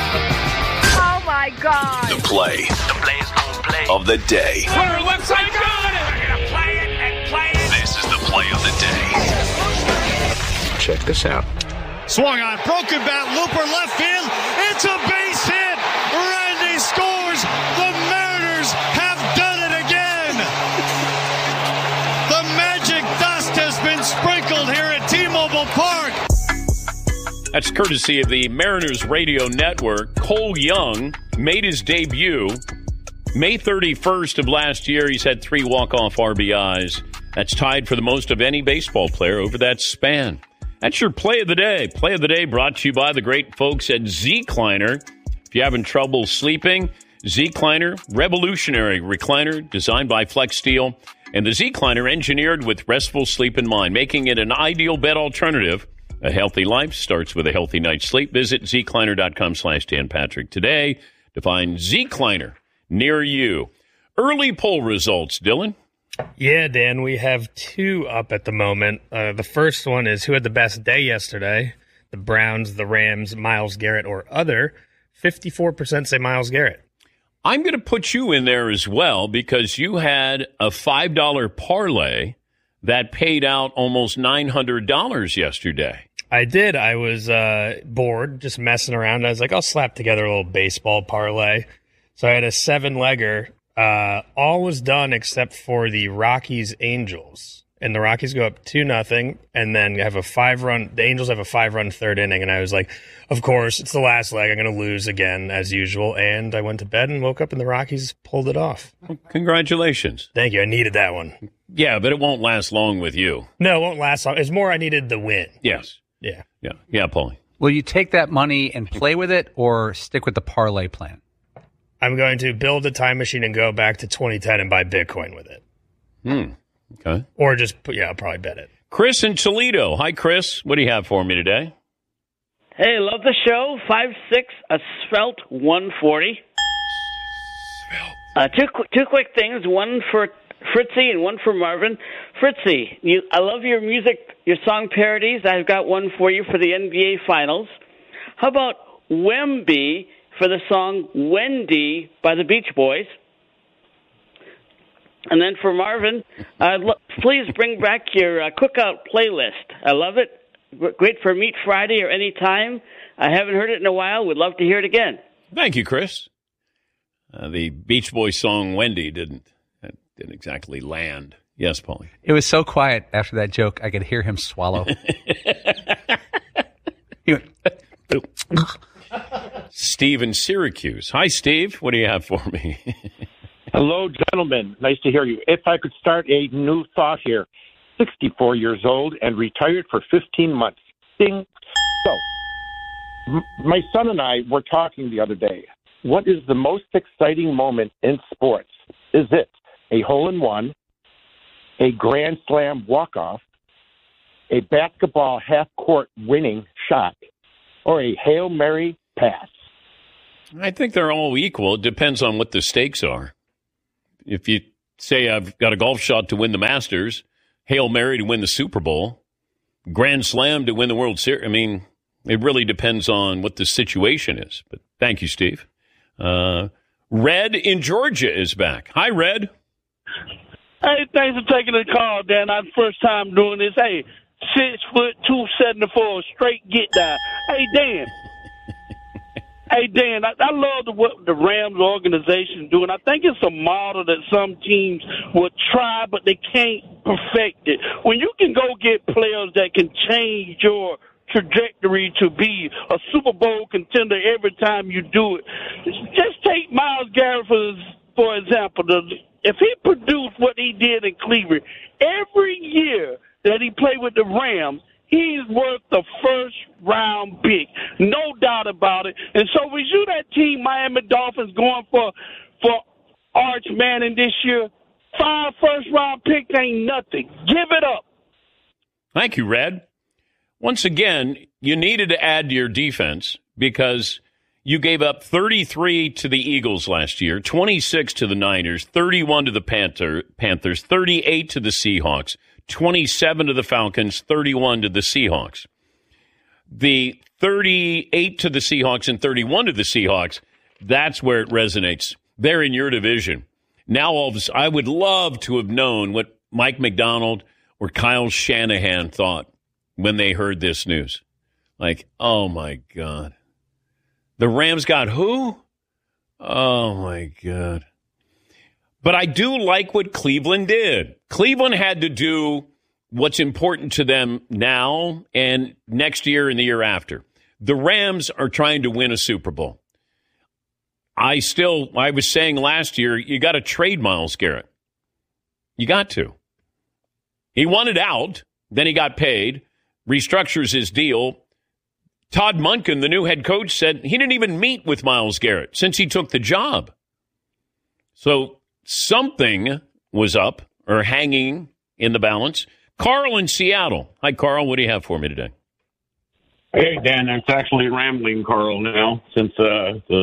Oh, my God. The play. The play's gonna play. Of the day. We're left side, got it. We're gonna play it and play it. This is the play of the day. Check this out. Swung on, broken bat, looper left field. It's a base hit. Randy scores. The Mariners have done it again. The magic dust has been sprinkled here at T-Mobile Park. That's courtesy of the Mariners Radio Network. Cole Young made his debut May 31st of last year. He's had 3 walk-off RBIs. That's tied for the most of any baseball player over that span. That's your play of the day. Play of the day brought to you by the great folks at Zecliner. If you're having trouble sleeping, Zecliner, revolutionary recliner designed by Flex Steel. And the Zecliner engineered with restful sleep in mind, making it an ideal bed alternative. A healthy life starts with a healthy night's sleep. Visit Zecliner.com/Dan Patrick today to find Zecliner near you. Early poll results, Dylan. Yeah, Dan, we have 2 up at the moment. The first one is who had the best day yesterday? The Browns, the Rams, Myles Garrett, or other. 54% say Myles Garrett. I'm going to put you in there as well because you had a $5 parlay that paid out almost $900 yesterday. I did. I was bored, just messing around. I was like, I'll slap together a little baseball parlay. So I had a 7-legger. All was done except for the Rockies-Angels. And the Rockies go up 2-0, and then have a 5-run. The Angels have a 5-run third inning, and I was like, of course, it's the last leg. I'm going to lose again, as usual. And I went to bed and woke up, and the Rockies pulled it off. Well, congratulations. Thank you. I needed that one. Yeah, but it won't last long with you. No, it won't last long. It's more I needed the win. Yes. Yeah. Yeah, Paulie. Will you take that money and play with it or stick with the parlay plan? I'm going to build a time machine and go back to 2010 and buy Bitcoin with it. Okay. Or just, I'll probably bet it. Chris in Toledo. Hi, Chris. What do you have for me today? Hey, love the show. 5'6", a svelte 140. Two quick things. One for Fritzy and one for Marvin. Fritzy, I love your music, your song parodies. I've got one for you for the NBA Finals. How about Wemby for the song Wendy by the Beach Boys? And then for Marvin, please bring back your cookout playlist. I love it. Great for Meat Friday or any time. I haven't heard it in a while. Would love to hear it again. Thank you, Chris. The Beach Boys song Wendy didn't exactly land. Yes, Paulie. It was so quiet after that joke, I could hear him swallow. He went, Steve in Syracuse. Hi, Steve. What do you have for me? Hello, gentlemen. Nice to hear you. If I could start a new thought here. 64 years old and retired for 15 months. Ding. So, my son and I were talking the other day. What is the most exciting moment in sports? Is it a hole-in-one, a grand slam walk-off, a basketball half-court winning shot, or a Hail Mary pass? I think they're all equal. It depends on what the stakes are. If you say I've got a golf shot to win the Masters, Hail Mary to win the Super Bowl, Grand Slam to win the World Series, I mean, it really depends on what the situation is. But thank you, Steve. Red in Georgia is back. Hi, Red. Hey, thanks for taking the call, Dan. That's the first time doing this. Hey, 6', 274, straight get down. Hey, Dan. Hey, Dan, I love what the Rams organization is doing. I think it's a model that some teams will try, but they can't perfect it. When you can go get players that can change your trajectory to be a Super Bowl contender every time you do it. Just take Myles Garrett for example. If he produced what he did in Cleveland, every year that he played with the Rams, he's worth the first-round pick, no doubt about it. And so was you that team, Miami Dolphins, going for Arch Manning this year? 5 first-round picks ain't nothing. Give it up. Thank you, Red. Once again, you needed to add to your defense because you gave up 33 to the Eagles last year, 26 to the Niners, 31 to the Panthers, 38 to the Seahawks, 27 to the Falcons, 31 to the Seahawks. The 38 to the Seahawks and 31 to the Seahawks, that's where it resonates. They're in your division. Now, all of a sudden, I would love to have known what Mike McDonald or Kyle Shanahan thought when they heard this news. Like, oh, my God. The Rams got who? Oh, my God. But I do like what Cleveland did. Cleveland had to do what's important to them now and next year and the year after. The Rams are trying to win a Super Bowl. I was saying last year, you got to trade Myles Garrett. You got to. He wanted out, then he got paid, restructures his deal. Todd Monken, the new head coach, said he didn't even meet with Myles Garrett since he took the job. So something was up or hanging in the balance. Carl in Seattle. Hi, Carl. What do you have for me today? Hey, Dan. It's actually Rambling Carl now since the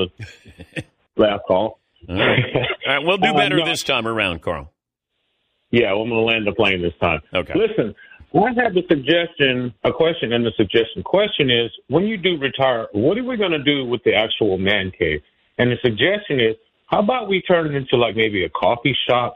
last call. All right. We'll do better this time around, Carl. Yeah, well, I'm going to land the plane this time. Okay. Listen, I have a question, and the suggestion. Question is, when you do retire, what are we going to do with the actual man cave? And the suggestion is, how about we turn it into like maybe a coffee shop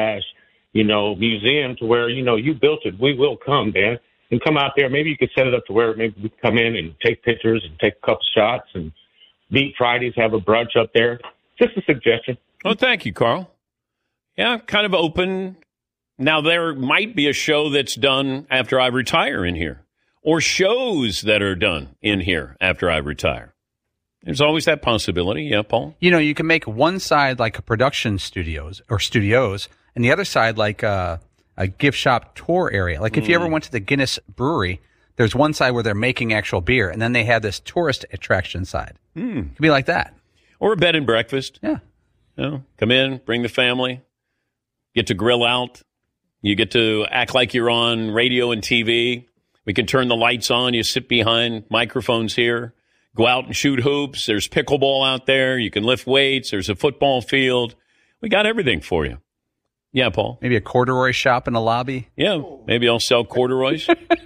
/ museum to where, you built it. We will come, Dan, and come out there. Maybe you could set it up to where maybe we could come in and take pictures and take a couple shots and meet Fridays, have a brunch up there. Just a suggestion. Oh, thank you, Carl. Yeah, kind of open. Now, there might be a show that's done after I retire in here, or shows that are done in here after I retire. There's always that possibility. Yeah, Paul? You can make one side like a production studios, and the other side like a gift shop tour area. Like if you ever went to the Guinness Brewery, there's one side where they're making actual beer, and then they have this tourist attraction side. It could be like that. Or a bed and breakfast. Yeah. Come in, bring the family, get to grill out. You get to act like you're on radio and TV. We can turn the lights on. You sit behind microphones here. Go out and shoot hoops. There's pickleball out there. You can lift weights. There's a football field. We got everything for you. Yeah, Paul? Maybe a corduroy shop in the lobby? Yeah, maybe I'll sell corduroys.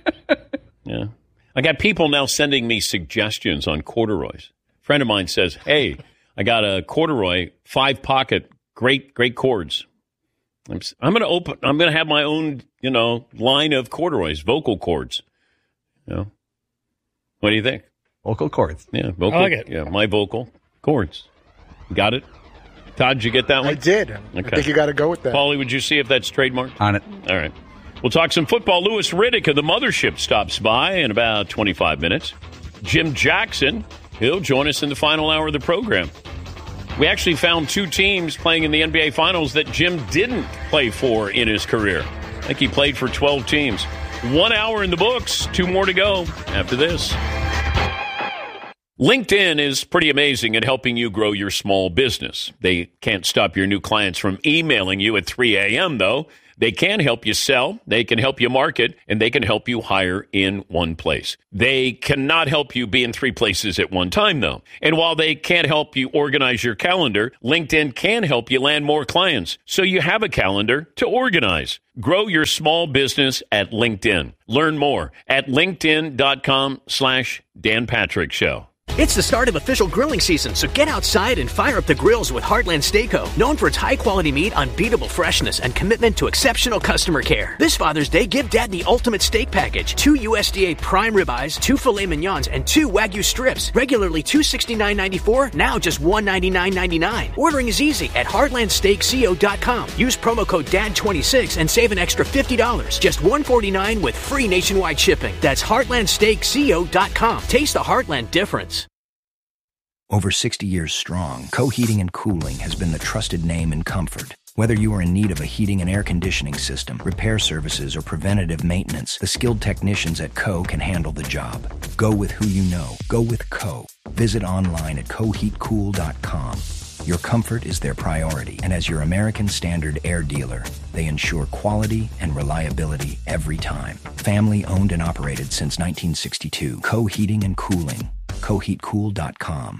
Yeah. I got people now sending me suggestions on corduroys. A friend of mine says, hey, I got a corduroy, 5-pocket, great cords. I'm going to have my own, line of corduroys, vocal cords. What do you think? Vocal cords. Yeah, vocal. I like it. Yeah, my vocal cords. Got it? Todd, did you get that one? I did. Okay. I think you got to go with that. Paulie, would you see if that's trademarked? On it. All right. We'll talk some football. Louis Riddick of the Mothership stops by in about 25 minutes. Jim Jackson, he'll join us in the final hour of the program. We actually found 2 teams playing in the NBA Finals that Jim didn't play for in his career. I think he played for 12 teams. 1 hour in the books, 2 more to go after this. LinkedIn is pretty amazing at helping you grow your small business. They can't stop your new clients from emailing you at 3 a.m., though. They can help you sell, they can help you market, and they can help you hire in one place. They cannot help you be in 3 places at one time, though. And while they can't help you organize your calendar, LinkedIn can help you land more clients so you have a calendar to organize. Grow your small business at LinkedIn. Learn more at linkedin.com/Dan Patrick Show. It's the start of official grilling season, so get outside and fire up the grills with Heartland Steak-O. Known for its high-quality meat, unbeatable freshness, and commitment to exceptional customer care. This Father's Day, give Dad the ultimate steak package. 2 USDA prime ribeyes, 2 filet mignons, and 2 Wagyu strips. Regularly $269.94, now just $199.99. Ordering is easy at heartlandsteakco.com. Use promo code DAD26 and save an extra $50. Just $149 with free nationwide shipping. That's heartlandsteakco.com. Taste the Heartland difference. Over 60 years strong, Co Heating and Cooling has been the trusted name in comfort. Whether you are in need of a heating and air conditioning system, repair services, or preventative maintenance, the skilled technicians at Co can handle the job. Go with who you know. Go with Co. Visit online at coheatcool.com. Your comfort is their priority, and as your American Standard Air dealer, they ensure quality and reliability every time. Family owned and operated since 1962. Co Heating and Cooling. coheatcool.com.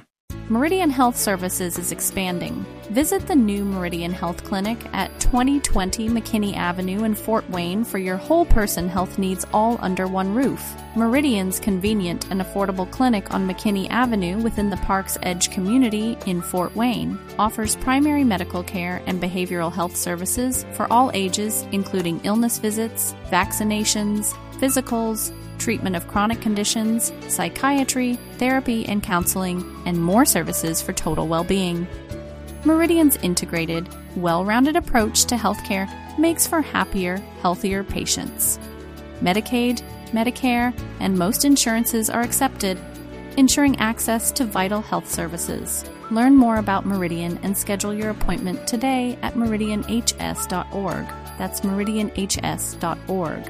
Meridian Health Services is expanding. Visit the new Meridian Health Clinic at 2020 McKinney Avenue in Fort Wayne for your whole-person health needs all under one roof. Meridian's convenient and affordable clinic on McKinney Avenue within the Park's Edge community in Fort Wayne offers primary medical care and behavioral health services for all ages, including illness visits, vaccinations, physicals, treatment of chronic conditions, psychiatry, therapy and counseling, and more services for total well-being. Meridian's integrated, well-rounded approach to healthcare makes for happier, healthier patients. Medicaid, Medicare, and most insurances are accepted, ensuring access to vital health services. Learn more about Meridian and schedule your appointment today at meridianhs.org. That's meridianhs.org.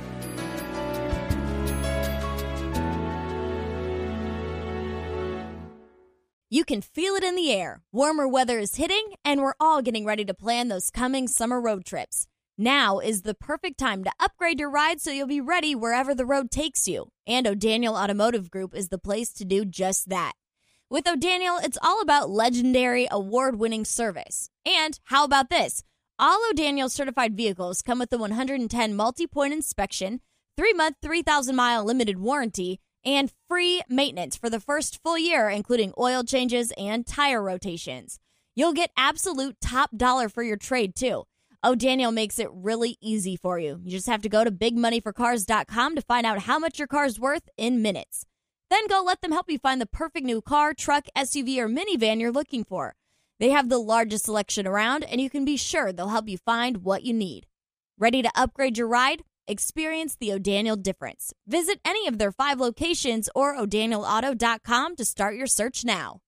You can feel it in the air. Warmer weather is hitting, and we're all getting ready to plan those coming summer road trips. Now is the perfect time to upgrade your ride so you'll be ready wherever the road takes you. And O'Daniel Automotive Group is the place to do just that. With O'Daniel, it's all about legendary, award-winning service. And how about this? All O'Daniel certified vehicles come with a 110 multi-point inspection, 3-month, 3,000-mile limited warranty, and free maintenance for the first full year, including oil changes and tire rotations. You'll get absolute top dollar for your trade, too. O'Daniel makes it really easy for you. You just have to go to bigmoneyforcars.com to find out how much your car's worth in minutes. Then go let them help you find the perfect new car, truck, SUV, or minivan you're looking for. They have the largest selection around, and you can be sure they'll help you find what you need. Ready to upgrade your ride? Experience the O'Daniel difference. Visit any of their 5 locations or o'danielauto.com to start your search now.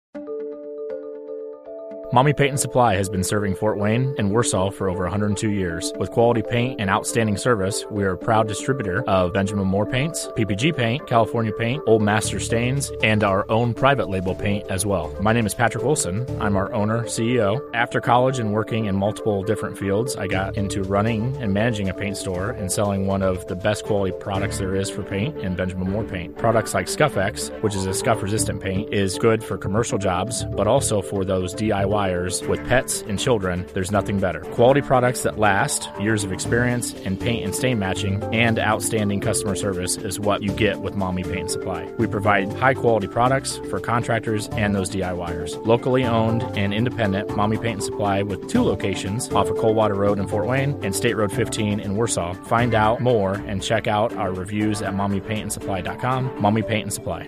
Mommy Paint and Supply has been serving Fort Wayne and Warsaw for over 102 years. With quality paint and outstanding service, we are a proud distributor of Benjamin Moore paints, PPG paint, California paint, Old Master stains, and our own private label paint as well. My name is Patrick Wilson. I'm our owner, CEO. After college and working in multiple different fields, I got into running and managing a paint store and selling one of the best quality products there is for paint in Benjamin Moore paint. Products like Scuff-X, which is a scuff-resistant paint, is good for commercial jobs, but also for those DIY with pets and children. There's nothing better. Quality products that last, years of experience in paint and stain matching, and outstanding customer service is what you get with Mommy Paint and Supply. We provide high quality products for contractors and those DIYers. Locally owned and independent Mommy Paint and Supply with 2 locations off of Coldwater Road in Fort Wayne and State Road 15 in Warsaw. Find out more and check out our reviews at mommypaintandsupply.com. Mommy Paint and Supply.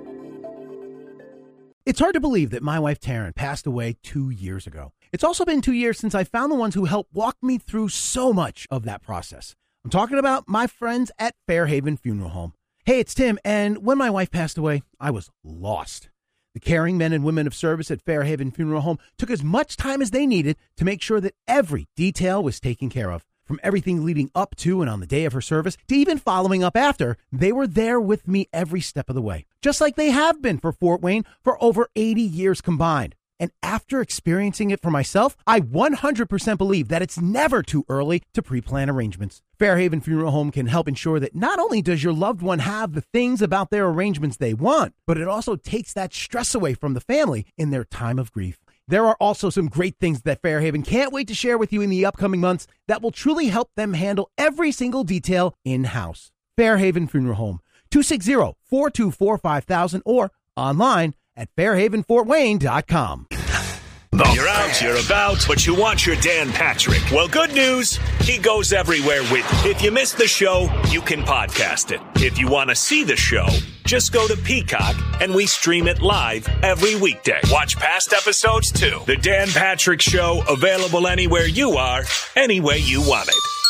It's hard to believe that my wife Taryn passed away 2 years ago. It's also been 2 years since I found the ones who helped walk me through so much of that process. I'm talking about my friends at Fairhaven Funeral Home. Hey, it's Tim, and when my wife passed away, I was lost. The caring men and women of service at Fairhaven Funeral Home took as much time as they needed to make sure that every detail was taken care of. From everything leading up to and on the day of her service to even following up after, they were there with me every step of the way, just like they have been for Fort Wayne for over 80 years combined. And after experiencing it for myself, I 100% believe that it's never too early to pre-plan arrangements. Fairhaven Funeral Home can help ensure that not only does your loved one have the things about their arrangements they want, but it also takes that stress away from the family in their time of grief. There are also some great things that Fairhaven can't wait to share with you in the upcoming months that will truly help them handle every single detail in-house. Fairhaven Funeral Home, 260-424-5000 or online at fairhavenfortwayne.com. You're out, you're about, but you want your Dan Patrick. Well, good news, he goes everywhere with you. If you missed the show, you can podcast it. If you want to see the show, just go to Peacock, and we stream it live every weekday. Watch past episodes, too. The Dan Patrick Show, available anywhere you are, any way you want it.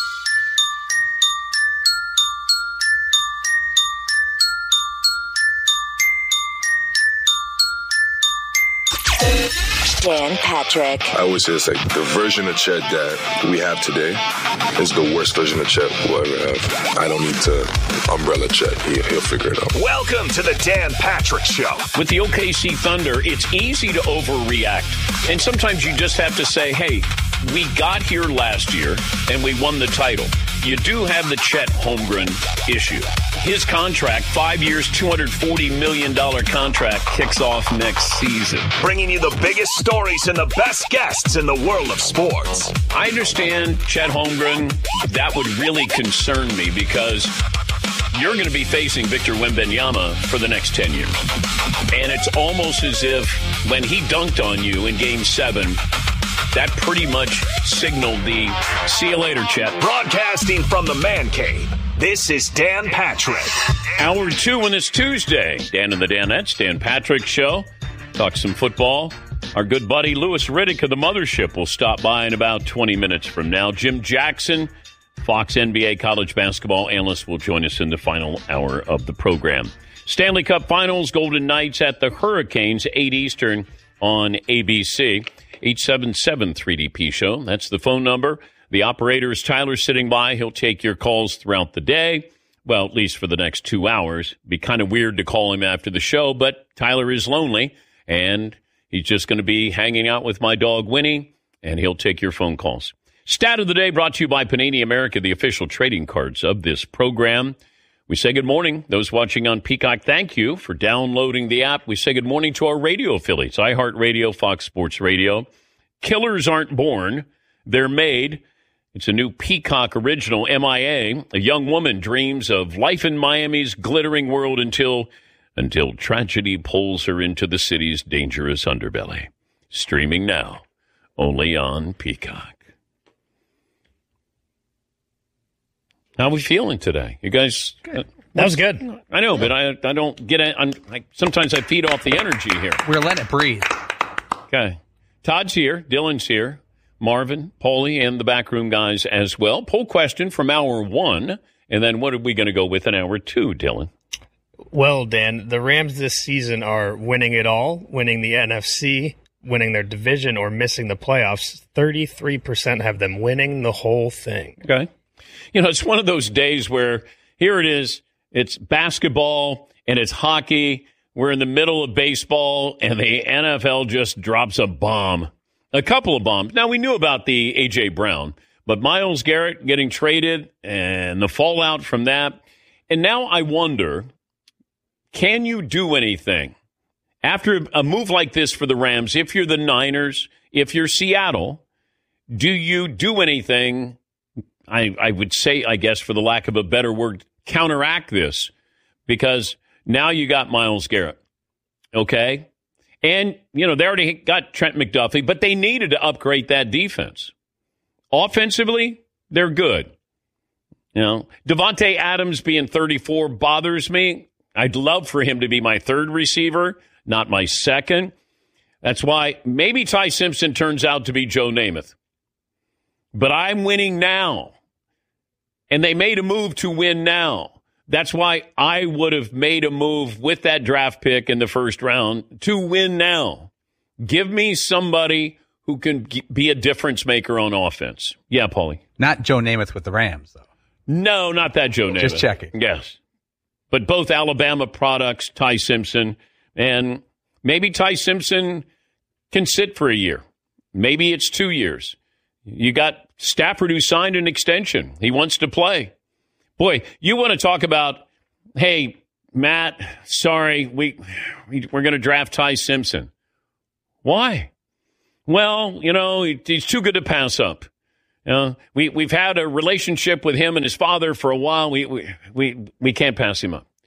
Dan Patrick. I always say it's like the version of Chet that we have today is the worst version of Chet we'll ever have. I don't need to umbrella Chet. He'll figure it out. Welcome to the Dan Patrick Show. With the OKC Thunder, it's easy to overreact. And sometimes you just have to say, hey, we got here last year and we won the title. You do have the Chet Holmgren issue. His contract, 5 years, $240 million contract, kicks off next season. Bringing you the biggest stories and the best guests in the world of sports. I understand, Chet Holmgren, that would really concern me because you're going to be facing Victor Wembanyama for the next 10 years. And it's almost as if when he dunked on you in Game 7, that pretty much signaled the see you later, Chet. Broadcasting from the Man Cave, this is Dan Patrick. Hour 2 on this Tuesday. Dan and the Danettes, Dan Patrick Show. Talk some football. Our good buddy Louis Riddick of the Mothership will stop by in about 20 minutes from now. Jim Jackson, Fox NBA college basketball analyst, will join us in the final hour of the program. Stanley Cup Finals, Golden Knights at the Hurricanes, 8 Eastern on ABC. 877-3DP Show. That's the phone number. The operator is Tyler sitting by. He'll take your calls throughout the day. Well, at least for the next 2 hours. Be kind of weird to call him after the show, but Tyler is lonely, and he's just going to be hanging out with my dog, Winnie, and he'll take your phone calls. Stat of the day brought to you by Panini America, the official trading cards of this program. We say good morning. Those watching on Peacock, thank you for downloading the app. We say good morning to our radio affiliates, iHeartRadio, Fox Sports Radio. Killers aren't born. They're made. It's a new Peacock original, MIA. A young woman dreams of life in Miami's glittering world until tragedy pulls her into the city's dangerous underbelly. Streaming now, only on Peacock. How are we feeling today? You guys? That was good. I know, but I don't get it. Sometimes I feed off the energy here. We're letting it breathe. Okay. Todd's here. Dylan's here. Marvin, Paulie, and the backroom guys as well. Poll question from hour 1. And then what are we going to go with in hour 2, Dylan? Well, Dan, the Rams this season are winning it all, winning the NFC, winning their division, or missing the playoffs. 33% have them winning the whole thing. Okay. You know, it's one of those days where here it is, it's basketball and it's hockey. We're in the middle of baseball and the NFL just drops a bomb, a couple of bombs. Now, we knew about the A.J. Brown, but Myles Garrett getting traded and the fallout from that. And now I wonder, can you do anything after a move like this for the Rams? If you're the Niners, if you're Seattle, do you do anything? I would say, I guess, for the lack of a better word, counteract this, because now you got Myles Garrett, okay? And, you know, they already got Trent McDuffie, but they needed to upgrade that defense. Offensively, they're good. You know, Devontae Adams being 34 bothers me. I'd love for him to be my third receiver, not my second. That's why maybe Ty Simpson turns out to be Joe Namath. But I'm winning now. And they made a move to win now. That's why I would have made a move with that draft pick in the first round to win now. Give me somebody who can be a difference maker on offense. Yeah, Paulie. Not Joe Namath with the Rams, though. No, not that Joe Namath. Just checking. Yes. But both Alabama products, Ty Simpson, and maybe Ty Simpson can sit for a year. Maybe it's 2 years. You got Stafford, who signed an extension. He wants to play. Boy, you want to talk about, hey, Matt, sorry, we're going to draft Ty Simpson. Why? Well, you know, he's too good to pass up. You know, we've had a relationship with him and his father for a while. We can't pass him up.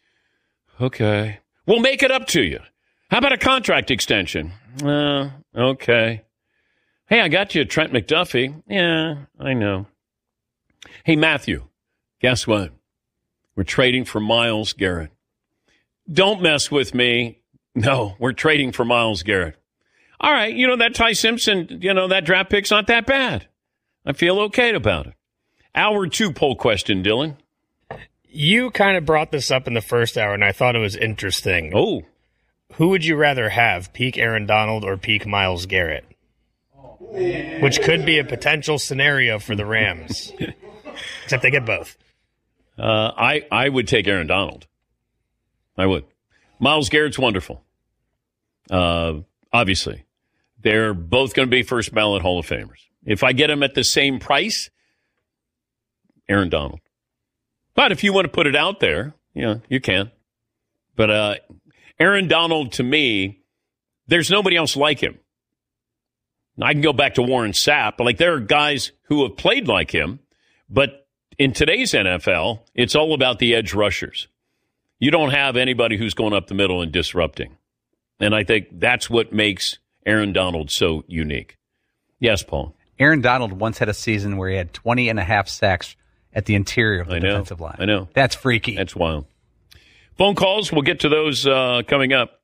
Okay. We'll make it up to you. How about a contract extension? Okay. Hey, I got you Trent McDuffie. Yeah, I know. Hey, Matthew, guess what? We're trading for Myles Garrett. Don't mess with me. No, we're trading for Myles Garrett. All right, you know, that Ty Simpson, you know, that draft pick's not that bad. I feel okay about it. Hour 2 poll question, Dylan. You kind of brought this up in the first hour, and I thought it was interesting. Oh. Who would you rather have, peak Aaron Donald or peak Myles Garrett? Which could be a potential scenario for the Rams. Except they get both. I would take Aaron Donald. I would. Myles Garrett's wonderful. Obviously. They're both going to be first ballot Hall of Famers. If I get them at the same price, Aaron Donald. But if you want to put it out there, you can. But Aaron Donald, to me, there's nobody else like him. I can go back to Warren Sapp, but there are guys who have played like him. But in today's NFL, it's all about the edge rushers. You don't have anybody who's going up the middle and disrupting. And I think that's what makes Aaron Donald so unique. Yes, Paul. Aaron Donald once had a season where he had 20 and a half sacks at the interior of the defensive line. I know. That's freaky. That's wild. Phone calls, we'll get to those coming up.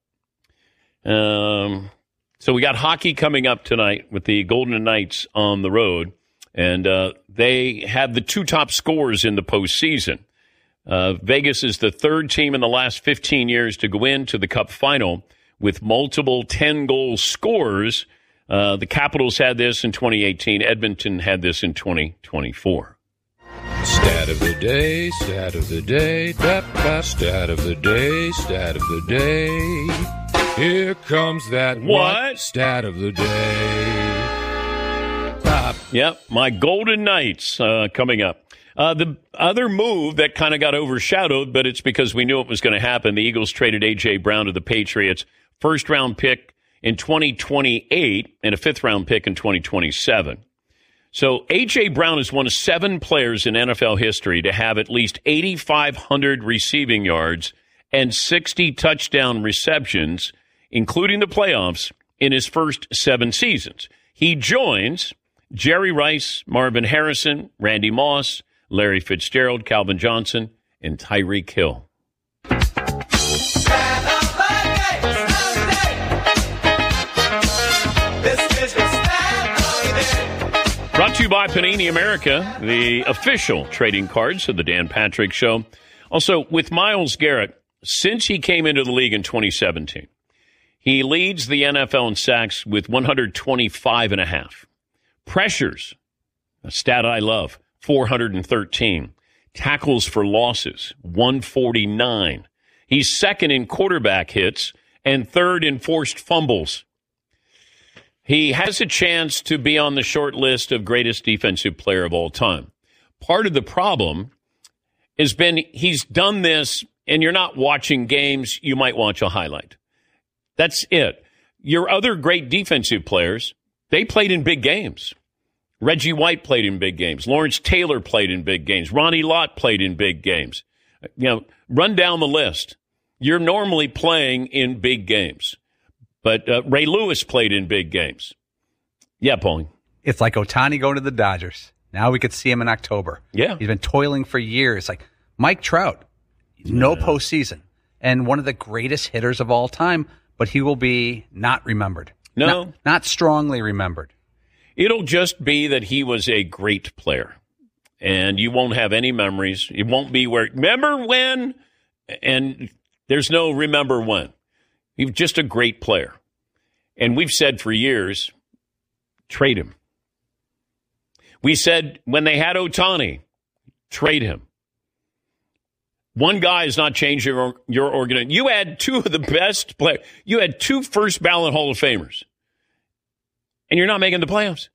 So we got hockey coming up tonight with the Golden Knights on the road. And they have the two top scorers in the postseason. Vegas is the third team in the last 15 years to go into the Cup final with multiple 10-goal scorers. The Capitals had this in 2018. Edmonton had this in 2024. Stat of the day, stat of the day, stat of the day, stat of the day. Here comes that what? Stat of the day. Yep, my Golden Knights coming up. The other move that kind of got overshadowed, but it's because we knew it was going to happen. The Eagles traded A.J. Brown to the Patriots. First-round pick in 2028 and a fifth-round pick in 2027. So A.J. Brown is one of 7 players in NFL history to have at least 8,500 receiving yards and 60 touchdown receptions, including the playoffs, in his first 7 seasons. He joins Jerry Rice, Marvin Harrison, Randy Moss, Larry Fitzgerald, Calvin Johnson, and Tyreek Hill. Brought to you by Panini America, the official trading cards of the Dan Patrick Show. Also, with Myles Garrett, since he came into the league in 2017, he leads the NFL in sacks with 125.5. Pressures, a stat I love, 413. Tackles for losses, 149. He's second in quarterback hits and third in forced fumbles. He has a chance to be on the short list of greatest defensive player of all time. Part of the problem has been he's done this, and you're not watching games. You might watch a highlight. That's it. Your other great defensive players, they played in big games. Reggie White played in big games. Lawrence Taylor played in big games. Ronnie Lott played in big games. Run down the list. You're normally playing in big games. But Ray Lewis played in big games. Yeah, Paulie. It's like Ohtani going to the Dodgers. Now we could see him in October. Yeah. He's been toiling for years. Like Mike Trout, no postseason. And one of the greatest hitters of all time, but he will be not remembered. No. Not strongly remembered. It'll just be that he was a great player. And you won't have any memories. It won't be where, remember when? And there's no remember when. He was just a great player. And we've said for years, trade him. We said when they had Ohtani, trade him. One guy is not changing your organization. You had 2 of the best players. You had 2 first ballot Hall of Famers. And you're not making the playoffs.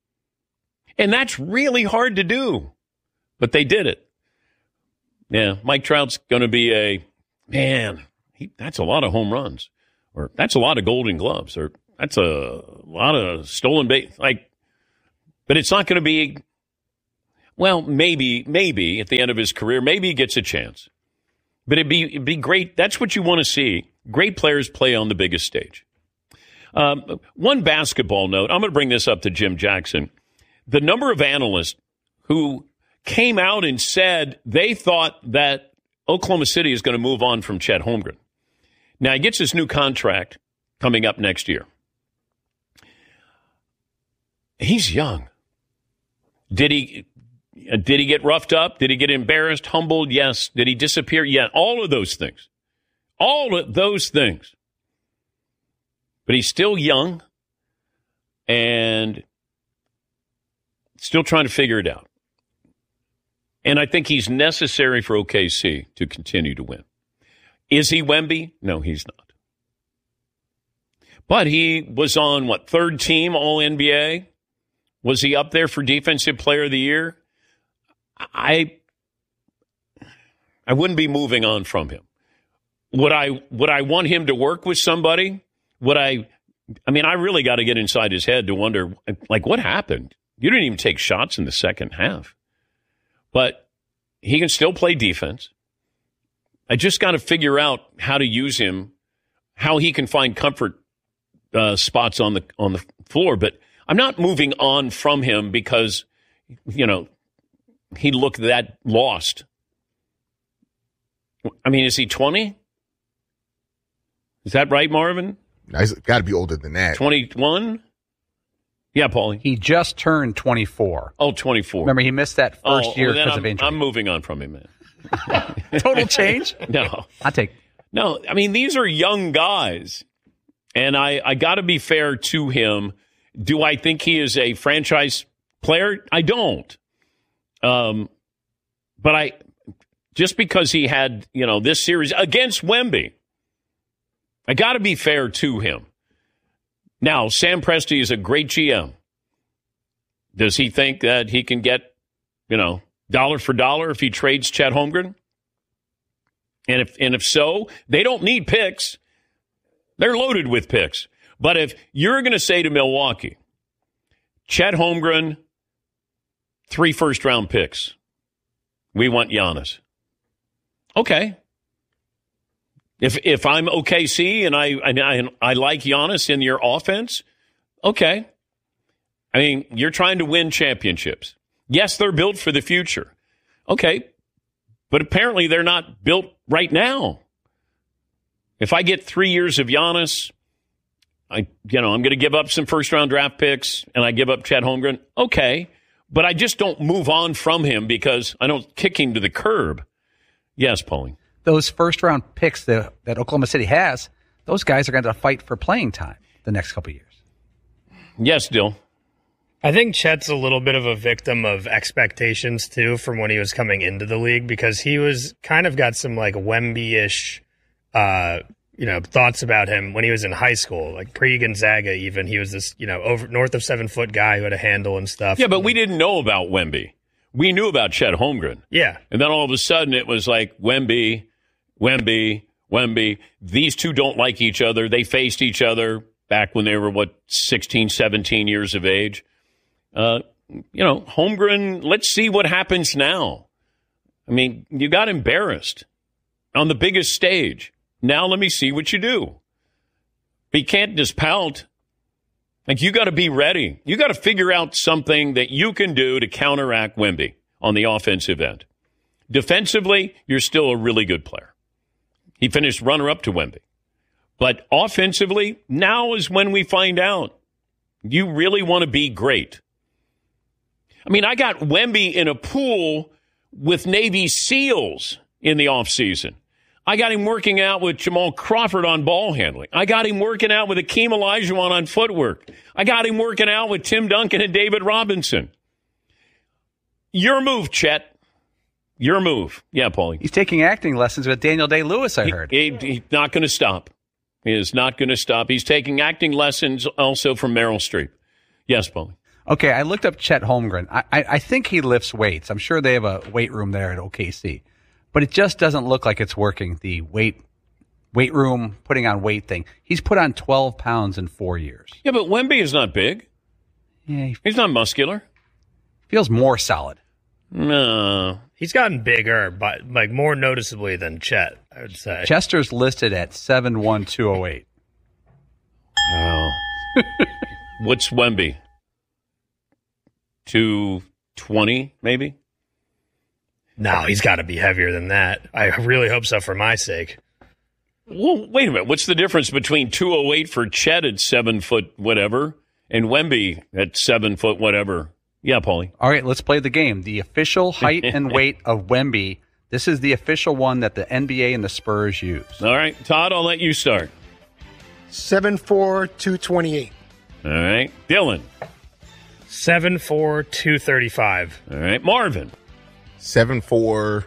And that's really hard to do. But they did it. Yeah, Mike Trout's going to be that's a lot of home runs. Or that's a lot of Golden Gloves. Or that's a lot of stolen base. But it's not going to be, well, maybe at the end of his career, maybe he gets a chance. But it'd be great. That's what you want to see. Great players play on the biggest stage. One basketball note. I'm going to bring this up to Jim Jackson. The number of analysts who came out and said they thought that Oklahoma City is going to move on from Chet Holmgren. Now, he gets his new contract coming up next year. He's young. Did he get roughed up? Did he get embarrassed, humbled? Yes. Did he disappear? Yeah. All of those things. All of those things. But he's still young and still trying to figure it out. And I think he's necessary for OKC to continue to win. Is he Wemby? No, he's not. But he was on, third team All-NBA? Was he up there for Defensive Player of the Year? I I wouldn't be moving on from him. Would I want him to work with somebody? I really got to get inside his head to wonder, like, what happened? You didn't even take shots in the second half. But he can still play defense. I just got to figure out how to use him, how he can find comfort spots on the floor. But I'm not moving on from him because, he looked that lost. I mean, is he 20? Is that right, Marvin? He's got to be older than that. 21? Yeah, Paulie. He just turned 24. Oh, 24. Remember, he missed that first year because of injury. I'm moving on from him, man. Total change? No. No, I mean, these are young guys, and I got to be fair to him. Do I think he is a franchise player? I don't. But just because he had, this series against Wemby, I got to be fair to him. Now, Sam Presti is a great GM. Does he think that he can get, dollar for dollar if he trades Chet Holmgren? And if so, they don't need picks. They're loaded with picks. But if you're going to say to Milwaukee, Chet Holmgren, 3 first-round picks, we want Giannis. Okay. If I'm OKC and I like Giannis in your offense, okay. I mean, you're trying to win championships. Yes, they're built for the future. Okay. But apparently they're not built right now. If I get 3 years of Giannis, I'm going to give up some first-round draft picks and I give up Chet Holmgren. Okay. But I just don't move on from him because I don't kick him to the curb. Yes, Paulie. Those first-round picks that Oklahoma City has, those guys are going to fight for playing time the next couple of years. Yes, Dill. I think Chet's a little bit of a victim of expectations, too, from when he was coming into the league, because he was kind of got some, like, Wemby-ish, thoughts about him when he was in high school. Like, pre-Gonzaga, even, he was this, north of 7-foot guy who had a handle and stuff. Yeah, but we didn't know about Wemby. We knew about Chet Holmgren. Yeah. And then all of a sudden it was like Wemby. These two don't like each other. They faced each other back when they were, 16, 17 years of age. Holmgren, let's see what happens now. I mean, you got embarrassed on the biggest stage. Now let me see what you do. But you can't just pout. Like, you got to be ready. You got to figure out something that you can do to counteract Wemby on the offensive end. Defensively, you're still a really good player. He finished runner-up to Wemby. But offensively, now is when we find out. You really want to be great. I mean, I got Wemby in a pool with Navy SEALs in the offseason. I got him working out with Jamal Crawford on ball handling. I got him working out with Akeem Olajuwon on footwork. I got him working out with Tim Duncan and David Robinson. Your move, Chet. Your move. Yeah, Paulie. He's taking acting lessons with Daniel Day-Lewis, I heard. He's not going to stop. He is not going to stop. He's taking acting lessons also from Meryl Streep. Yes, Paulie. Okay, I looked up Chet Holmgren. I think he lifts weights. I'm sure they have a weight room there at OKC. But it just doesn't look like it's working, the weight room, putting on weight thing. He's put on 12 pounds in 4 years. Yeah, but Wemby is not big. Yeah, he's not muscular. Feels more solid. No. He's gotten bigger, but more noticeably than Chet, I would say. Chester's listed at 7'1", 208. Wow. What's Wemby? 220, maybe? No, he's got to be heavier than that. I really hope so for my sake. Well, wait a minute. What's the difference between 208 for Chet at 7 foot whatever and Wemby at 7 foot whatever? Yeah, Paulie. All right, let's play the game. The official height and weight of Wemby. This is the official one that the NBA and the Spurs use. All right, Todd, I'll let you start. 7'4", 228. All right, Dylan. 7'4", 235. All right, Marvin. 7'4",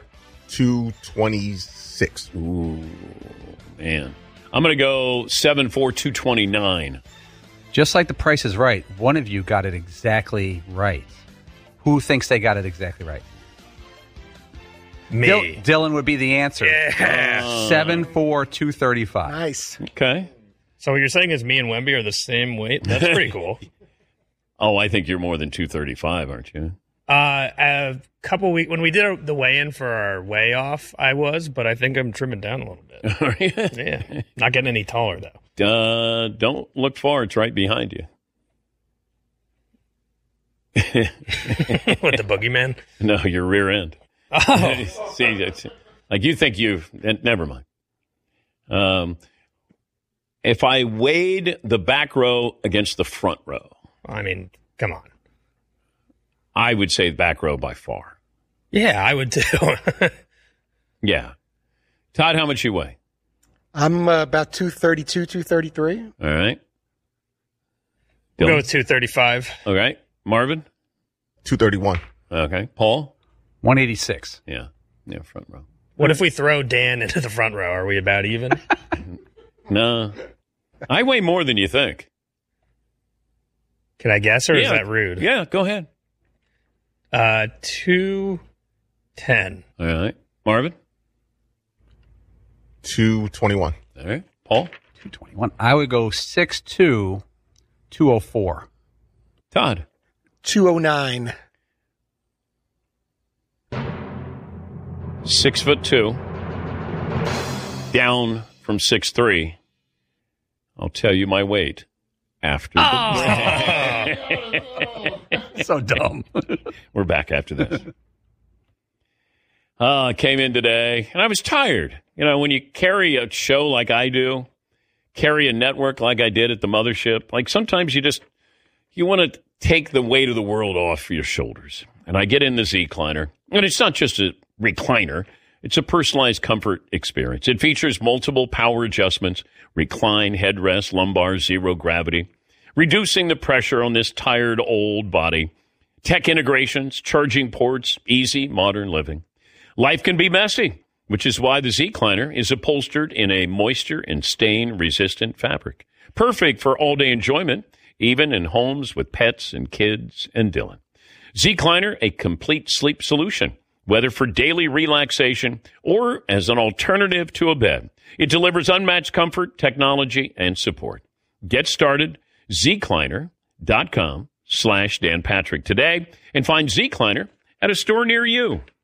226. Ooh, man. I'm going to go 7'4", 229. Just like The Price is Right, one of you got it exactly right. Who thinks they got it exactly right? Me. Dylan would be the answer. Yeah. 7'4", 235. Nice. Okay. So what you're saying is me and Wemby are the same weight? That's pretty cool. Oh, I think you're more than 235, aren't you? A couple weeks when we did the weigh-in for our weigh-off, I was, but I think I'm trimming down a little bit. Yeah, not getting any taller though. Don't look far; it's right behind you. What, the boogeyman? No, your rear end. Oh, see, it's, like you think never mind. If I weighed the back row against the front row, I mean, come on. I would say back row by far. Yeah, I would too. Yeah. Todd, how much you weigh? I'm about 232, 233. All right. We'll go with 235. All right. Marvin? 231. Okay. Paul? 186. Yeah, front row. What if we throw Dan into the front row? Are we about even? No. I weigh more than you think. Can I guess, or is that rude? Yeah, go ahead. 210. All right. Marvin? 221. All right. Paul? 221. I would go 6'2", 204. Todd? 209. 6'2", down from 6'3". I'll tell you my weight after the break. So dumb. We're back after this. I came in today, and I was tired. You know, when you carry a show like I do, carry a network like I did at the mothership, like sometimes you want to take the weight of the world off your shoulders. And I get in the Z-Cliner, and it's not just a recliner. It's a personalized comfort experience. It features multiple power adjustments, recline, headrest, lumbar, zero gravity, reducing the pressure on this tired old body. Tech integrations, charging ports, easy modern living. Life can be messy, which is why the Z-Cliner is upholstered in a moisture and stain-resistant fabric. Perfect for all-day enjoyment, even in homes with pets and kids and Dylan. Z-Cliner, a complete sleep solution, whether for daily relaxation or as an alternative to a bed. It delivers unmatched comfort, technology, and support. Get started, zcliner.com/Dan Patrick today and find Z-Cliner at a store near you.